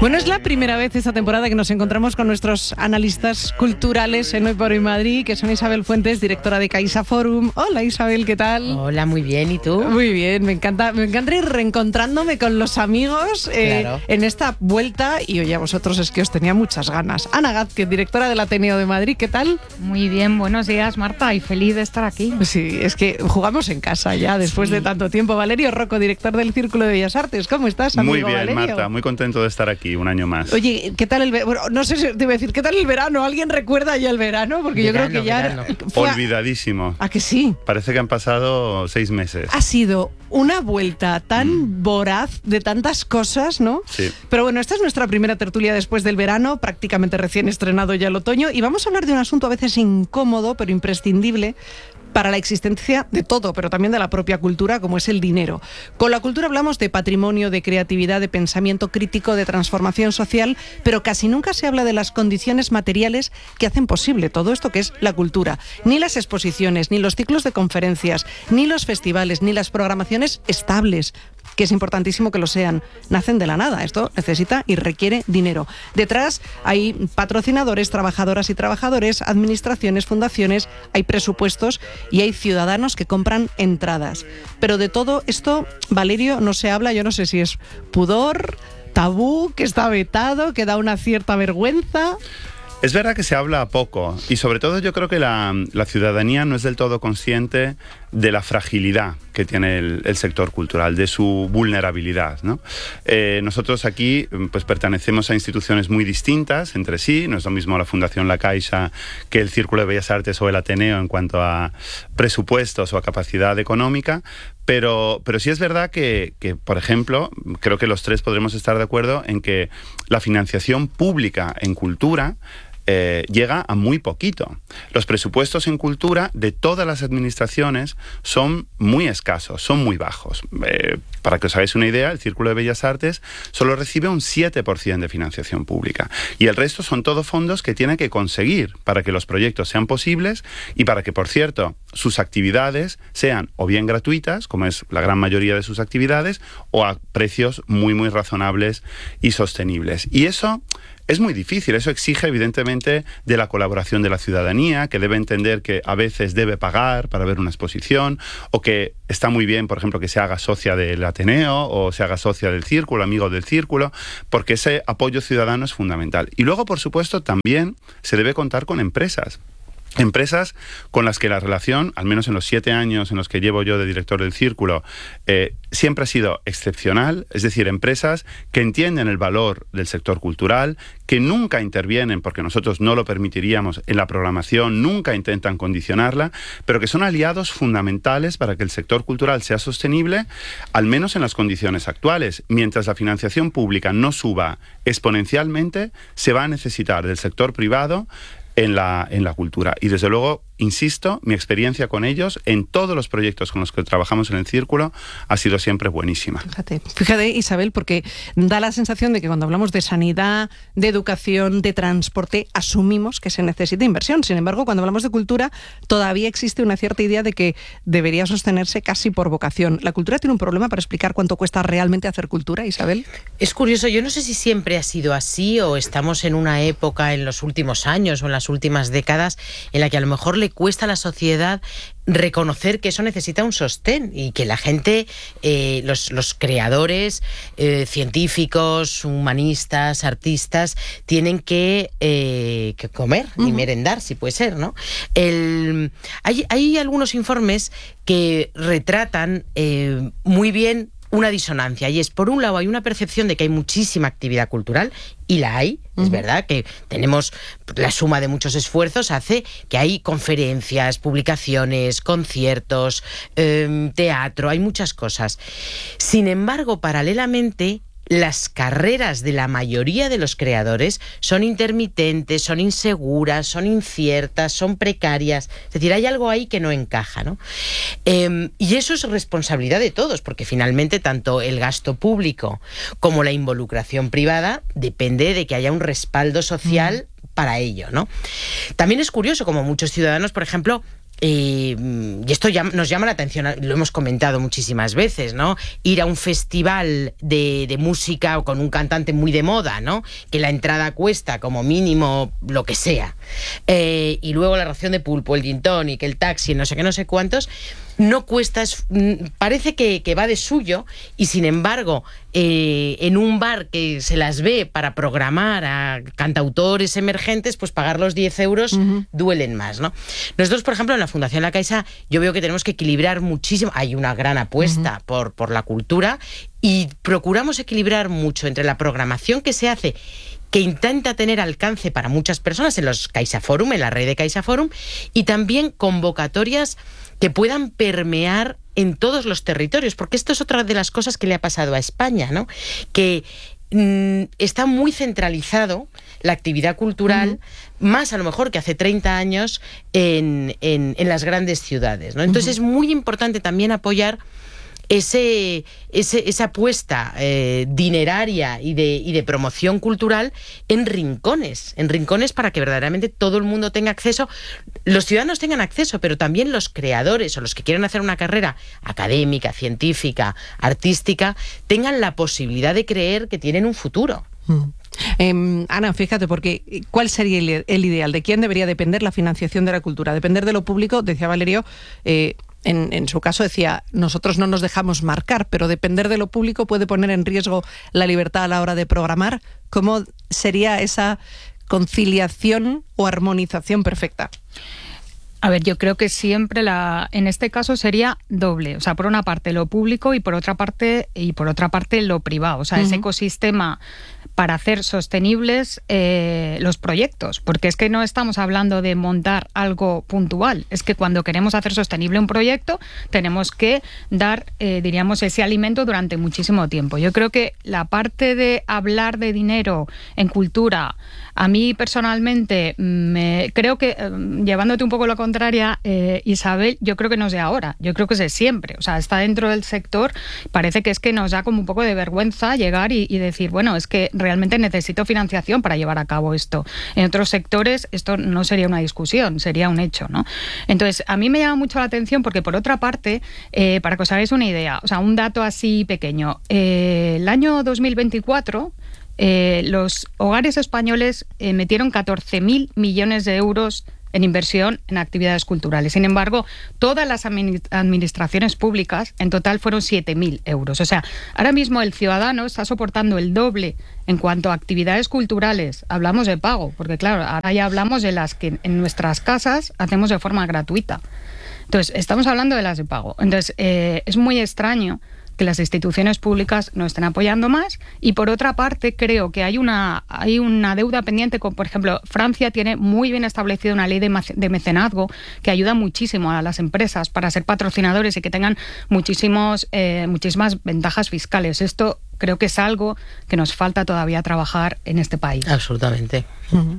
Bueno, es la primera vez esta temporada que nos encontramos con nuestros analistas culturales en Hoy por Hoy Madrid, que son Isabel Fuentes, directora de Caixa Forum. Hola Isabel, ¿qué tal? Hola, muy bien, ¿y tú? Muy bien, me encanta ir reencontrándome con los amigos Claro. en esta vuelta, y oye, a vosotros es que os tenía muchas ganas. Ana Gázquez, directora del Ateneo de Madrid, ¿qué tal? Muy bien, buenos días Marta, y feliz de estar aquí. Sí, es que jugamos en casa ya después de tanto tiempo. Valerio Rocco, director del Círculo de Bellas Artes, ¿cómo estás, amigo? Muy bien, Valerio? Marta, muy contento de estar aquí un año más. Oye, ¿qué tal el verano? Bueno, no sé si te iba a decir, ¿qué tal el verano? ¿Alguien recuerda ya el verano? Porque yo creo que ya... Olvidadísimo. ¿A que sí? Parece que han pasado 6 meses. Ha sido una vuelta tan voraz de tantas cosas, ¿no? Sí. Pero bueno, esta es nuestra primera tertulia después del verano, prácticamente recién estrenado ya el otoño, y vamos a hablar de un asunto a veces incómodo, pero imprescindible para la existencia de todo, pero también de la propia cultura, como es el dinero. Con la cultura hablamos de patrimonio, de creatividad, de pensamiento crítico, de transformación social, pero casi nunca se habla de las condiciones materiales que hacen posible todo esto que es la cultura. Ni las exposiciones, ni los ciclos de conferencias, ni los festivales, ni las programaciones estables, que es importantísimo que lo sean, nacen de la nada. Esto necesita y requiere dinero. Detrás hay patrocinadores, trabajadoras y trabajadores, administraciones, fundaciones, hay presupuestos y hay ciudadanos que compran entradas. Pero de todo esto, Valerio, no se habla. Yo no sé si es pudor, tabú, que está vetado, que da una cierta vergüenza. Es verdad que se habla poco, y sobre todo yo creo que la ciudadanía no es del todo consciente de la fragilidad que tiene el sector cultural, de su vulnerabilidad, ¿no? Nosotros aquí pues pertenecemos a instituciones muy distintas entre sí. No es lo mismo la Fundación La Caixa que el Círculo de Bellas Artes o el Ateneo en cuanto a presupuestos o a capacidad económica, pero sí es verdad que, por ejemplo, creo que los tres podremos estar de acuerdo en que la financiación pública en cultura llega a muy poquito. Los presupuestos en cultura de todas las administraciones son muy escasos, son muy bajos. Para que os hagáis una idea, el Círculo de Bellas Artes solo recibe un 7% de financiación pública, y el resto son todos fondos que tiene que conseguir para que los proyectos sean posibles y para que, por cierto, sus actividades sean o bien gratuitas, como es la gran mayoría de sus actividades, o a precios muy, muy razonables y sostenibles. Y eso es muy difícil. Eso exige, evidentemente, de la colaboración de la ciudadanía, que debe entender que a veces debe pagar para ver una exposición, o que está muy bien, por ejemplo, que se haga socia del Ateneo o se haga socia del Círculo, amigo del Círculo, porque ese apoyo ciudadano es fundamental. Y luego, por supuesto, también se debe contar con empresas. Empresas con las que la relación, al menos en los 7 años en los que llevo yo de director del Círculo, siempre ha sido excepcional. Es decir, empresas que entienden el valor del sector cultural, que nunca intervienen, porque nosotros no lo permitiríamos, en la programación, nunca intentan condicionarla, pero que son aliados fundamentales para que el sector cultural sea sostenible, al menos en las condiciones actuales. Mientras la financiación pública no suba exponencialmente, se va a necesitar del sector privado en la cultura. Y desde luego, insisto, mi experiencia con ellos en todos los proyectos con los que trabajamos en el Círculo ha sido siempre buenísima. Fíjate, Isabel, porque da la sensación de que cuando hablamos de sanidad, de educación, de transporte, asumimos que se necesita inversión. Sin embargo, cuando hablamos de cultura, todavía existe una cierta idea de que debería sostenerse casi por vocación. ¿La cultura tiene un problema para explicar cuánto cuesta realmente hacer cultura, Isabel? Es curioso, yo no sé si siempre ha sido así o estamos en una época en los últimos años o en las últimas décadas en la que a lo mejor le cuesta a la sociedad reconocer que eso necesita un sostén y que la gente, los creadores, científicos, humanistas, artistas, tienen que comer y merendar, si puede ser, ¿no? Hay algunos informes que retratan muy bien una disonancia, y es, por un lado, hay una percepción de que hay muchísima actividad cultural, y la hay, es verdad que tenemos la suma de muchos esfuerzos, hace que hay conferencias, publicaciones, conciertos, teatro, hay muchas cosas. Sin embargo, paralelamente, las carreras de la mayoría de los creadores son intermitentes, son inseguras, son inciertas, son precarias. Es decir, hay algo ahí que no encaja, ¿no? Y eso es responsabilidad de todos, porque finalmente tanto el gasto público como la involucración privada depende de que haya un respaldo social para ello, ¿no? También es curioso como muchos ciudadanos, por ejemplo, y esto nos llama la atención, lo hemos comentado muchísimas veces, ¿no? Ir a un festival de música con un cantante muy de moda, ¿no? Que la entrada cuesta como mínimo lo que sea. Y luego la ración de pulpo, el gin tonic, el taxi, no sé qué, no sé cuántos, no cuesta, parece que va de suyo, y sin embargo, en un bar que se las ve para programar a cantautores emergentes, pues pagar los 10 euros duelen más, ¿no? Nosotros, por ejemplo, en la Fundación La Caixa, yo veo que tenemos que equilibrar muchísimo. Hay una gran apuesta por la cultura, y procuramos equilibrar mucho entre la programación que se hace, que intenta tener alcance para muchas personas en los Caixa Forum, en la red de Caixa Forum, y también convocatorias que puedan permear en todos los territorios, porque esto es otra de las cosas que le ha pasado a España, ¿no? Que está muy centralizado la actividad cultural, más a lo mejor que hace 30 años en las grandes ciudades, ¿no? Entonces es muy importante también apoyar esa apuesta dineraria y de promoción cultural en rincones para que verdaderamente todo el mundo tenga acceso, los ciudadanos tengan acceso, pero también los creadores o los que quieren hacer una carrera académica, científica, artística, tengan la posibilidad de creer que tienen un futuro. Ana, fíjate, porque ¿cuál sería el ideal? ¿De quién debería depender la financiación de la cultura? ¿Depender de lo público? Decía Valerio, en su caso decía, nosotros no nos dejamos marcar, pero depender de lo público puede poner en riesgo la libertad a la hora de programar. ¿Cómo sería esa conciliación o armonización perfecta? A ver, yo creo que siempre en este caso sería doble, o sea, por una parte lo público y por otra parte lo privado, o sea, ese ecosistema para hacer sostenibles los proyectos, porque es que no estamos hablando de montar algo puntual, es que cuando queremos hacer sostenible un proyecto tenemos que dar, diríamos, ese alimento durante muchísimo tiempo. Yo creo que la parte de hablar de dinero en cultura, a mí personalmente, creo que, llevándote un poco lo contraria, Isabel, yo creo que no es de ahora, yo creo que es de siempre, o sea, está dentro del sector, parece que es que nos da como un poco de vergüenza llegar y decir, bueno, es que realmente necesito financiación para llevar a cabo esto. En otros sectores esto no sería una discusión, sería un hecho, ¿no? Entonces, a mí me llama mucho la atención porque, por otra parte, para que os hagáis una idea, o sea, un dato así pequeño, el año 2024... los hogares españoles metieron 14.000 millones de euros en inversión en actividades culturales. Sin embargo, todas las administraciones públicas en total fueron 7.000 euros. O sea, ahora mismo el ciudadano está soportando el doble en cuanto a actividades culturales. Hablamos de pago, porque claro, ahora ya hablamos de las que en nuestras casas hacemos de forma gratuita. Entonces, estamos hablando de las de pago. Entonces, es muy extraño que las instituciones públicas no estén apoyando más, y por otra parte creo que hay una deuda pendiente con, por ejemplo, Francia tiene muy bien establecida una ley de mecenazgo que ayuda muchísimo a las empresas para ser patrocinadores y que tengan muchísimas ventajas fiscales. Esto creo que es algo que nos falta todavía trabajar en este país. Absolutamente.